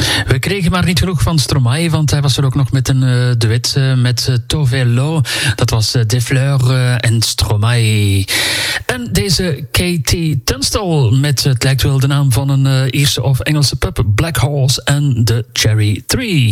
We kregen maar niet genoeg van Stromae, want hij was er ook nog met een duet met Tove Lo. Dat was De Fleur en Stromae. En deze Katie Tunstall met, het lijkt wel de naam van een Ierse of Engelse pub, Black Horse en The Cherry Tree.